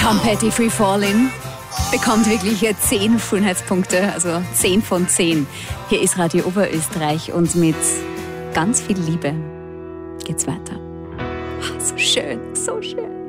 Tom Petty, Free Fallin', bekommt wirklich 10 Schönheitspunkte, also 10 von 10. Hier ist Radio Oberösterreich und mit ganz viel Liebe geht's weiter. So schön, so schön.